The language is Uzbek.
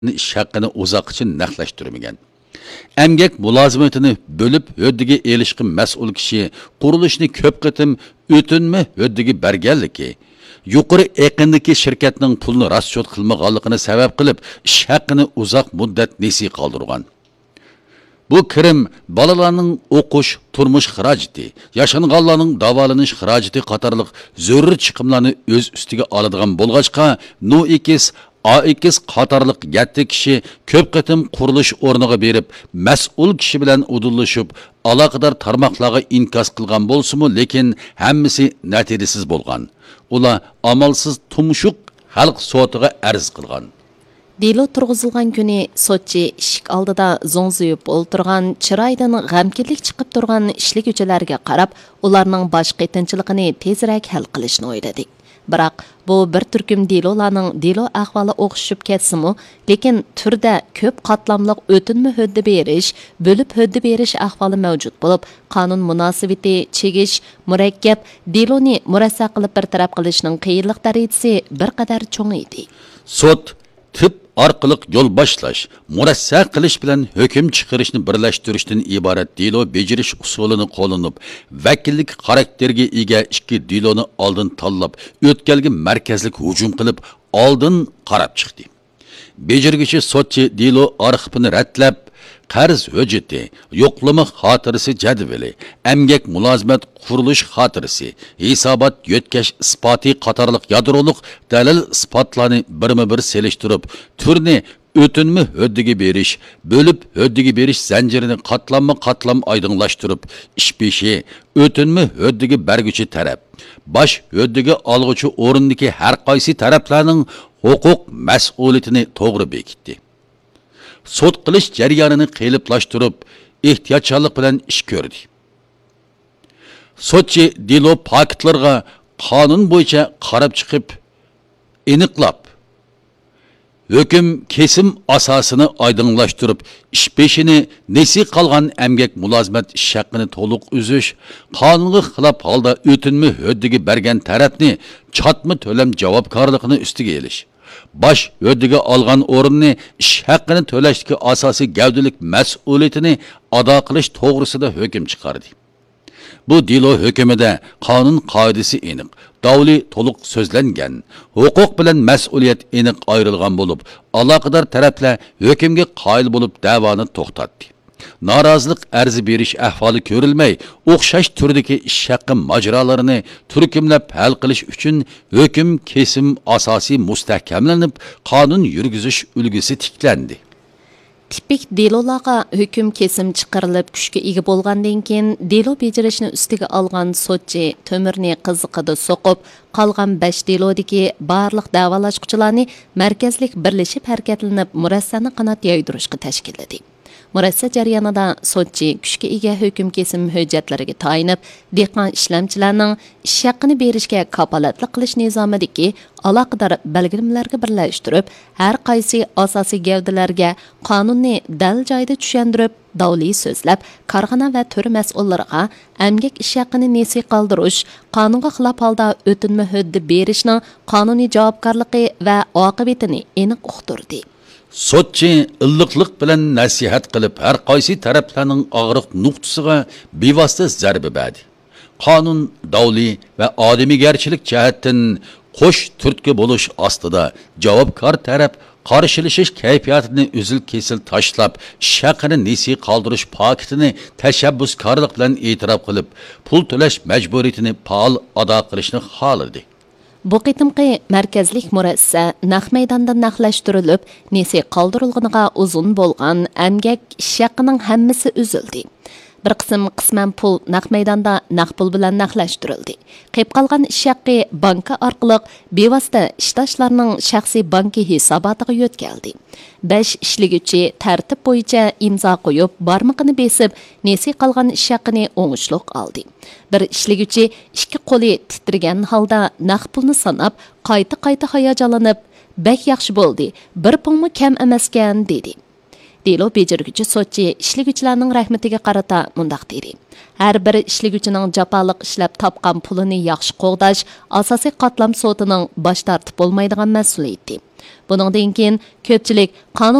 ish haqqini uzoq uchun naqlashtirmagan. Emgek mulozimatini bo'lib höddiga elishqi mas'ul kishi qurilishni ko'p qatim o'tinma höddiga berganligi, yuqori eqindagi shirkatning pulni raschot qilmaganligini sabab qilib ish haqqini uzoq muddat nesi qoldirgan. Bu kirim balalarning o'qish, turmush xarajati, yashanganlarning davolanish xarajati qatorliq zarur chiqimlarni o'z ustiga oladigan bo'lg'achqa, NO2 A2 qatorliq 7 kishi ko'p qatim qurilish o'rniga berib, mas'ul kishi bilan udullashib, aloqador tarmoqlarga inkos qilgan bo'lsa-mu, lekin hammasi natijasiz bo'lgan. Ular amalsiz tumshuq xalq sotiga arz qilgan. Delo turg'izilgan kuni sotchi ishik oldida zo'ngzuyib o'ltirgan, chiroydan g'amkinlik chiqib turgan ishliguvchilarga qarab, ularning bosh qitinchiligini tezroq hal qilishni o'yladik. Biroq bu bir turkum delolarning delo ahvoli o'xshib ketsa-mu, lekin turda ko'p qatlamli o'tinma huddi berish, bo'lib huddi berish ahvoli mavjud bo'lib, qonun munosabati chegish, murakkab deloni murassa qilib bir taraf qilishning qiyinlik darajasi bir qadar cho'ng edi. Sud tip orqali yo'l boshlash, murassa qilish bilan hukm chiqarishni birlashtirishdan iborat delo bejirish usulini qo'llanib, vakillik xarakterga ega ikki deloni oldin tanlab, o'tkalga markazlik hujum qilib, oldin qarab chiqdi. Bejirgichi sotchi delo arxivini ratlab, qarz hujjati, yo'qlama xotirasi jadvali, emgak mulozimat qurilish xotirasi, hisobot yetkash isboti qatorliq yadroliq dalil isbotlarni birma-bir selishtirib, turni o'tinma huddiga berish, bo'lib huddiga berish zanjirini qatlam oydinlashtirib, ish beshi o'tinma huddiga berguchi taraf, bosh huddiga olg'uchi o'rindagi har qaysi taraflarning huquq mas'uliyatini to'g'ri bekitdi. Sud qilish jarayonini qiyinlashtirib, ehtiyotkorlik bilan ish ko'rdi. Sudchi delo paktlarga qonun bo'yicha qarab chiqib, aniqlab, hukm kesim asosini oydinlashtirib, ish peshini nesi qolgan emgak mulozimat ish haqqini to'liq uzish, qonunga xilof holda o'tinma huddiga bergan tarafni chatma to'lam javobgarligini ustiga elish, bosh huddiga olgan o'rinni ish haqqini to'lashdagi asosiy gavdalik mas'uliyatini ado qilish to'g'risida hukm chiqardi. Bu delo hukmida qonun qoidasi aniq, davli to'liq so'zlangan, huquq bilan mas'uliyat aniq ayrilgan bo'lib, aloqador taraflar hukmga qoyil bo'lib da'voni to'xtatdi. Norozilik arzi berish ahvoli ko'rilmay, o'xshash turdagi ish haqqi majralarini turkumlab hal qilish uchun hukm kesim asosiy mustahkamlanib, qonun yurgizish ulgusi tiklandi. Tipik delolarga hukm kesim chiqarilib kuchga ega bo'lgandan keyin delo bejirishni ustiga olgan sotchi to'mirni qiziqida so'qib, qolgan 5 delodagi barliq davolashuvchilarni markazlik birlashib harakatlanib murassani qanot yoydirishga tashkilladi. Murassa jarayonida sotchi kuchga ega hukm kesim hujjatlariga tayinib, dehqon ishlamchilarning ish haqqini berishga kafolatlik qilish nizomidagi aloqador belgilamalariga birlashtirib, har qaysi asosiy gavdalarga qonunni dal joyida tushuntirib, davli so'zlab, korxona va tur mas'ullariga emgak ish haqqini nesi qoldirish, qonunga xilof holda o'tinma huddi berishning qonuniy javobgarligi va oqibatini aniq uqtirdi. Sotchi illiqlik bilan nasihat qilib, har qaysi taraflarning og'riq nuqtasiga bevosita zarba berdi. Qonun, davli va odamiygarchilik jihatdan qo'sh turtki bo'lish ostida javobgar taraf qarshilashish kayfiyatini uzil-kesil tashlab, ish haqqini nesi qoldirish paktini tashabbuskorlik bilan e'tirof qilib, pul to'lash majburiyatini faol ado qilishni xohladi. Bu qitimqi markazlik murassa naq maydonda naqlashtirilib, nesi qoldirilganiga uzun bo'lgan emgak ish haqqining hammasi uzildi. Bir qism qisman pul naq maydonda naq pul bilan naqlashtirildi. Qeyb qolgan ish haqqi banka orqali bevosita ishdoshlarning shaxsiy banki hisobotiga yo'tkaldi. 5 ishliguvchi tartib bo'yicha imzo qo'yib, barmoqini besib, nesi qolgan ish haqqini o'ngishliq oldi. Bir ishliguvchi ikki qo'li titrigan holda naq pulni sanab, qayta hayajonlanib, "Bek yaxshi bo'ldi. Bir pulmi kam emaskan" dedi. Delo bejirguchi sotchi ishliguvchilarning rahmatiga qarata mundaq dedi. Har bir ishliguvchining jafoliq ishlab topgan pulini yaxshi qo'g'dash asosiy qatlam sotining bosh tortib bo'lmaydigan mas'uliyati. Buningdan keyin ko'pchilik qonun